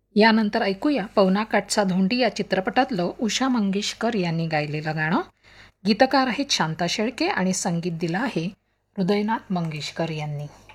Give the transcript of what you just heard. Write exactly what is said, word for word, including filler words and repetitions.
यानंतर ऐकूया पवना काठचा धोंडी या चित्रपटातलं उषा मंगेशकर यांनी गायलेलं गाणं. गीतकार आहेत शांता शेळके आणि संगीत दिलं आहे हृदयनाथ मंगेशकर यांनी.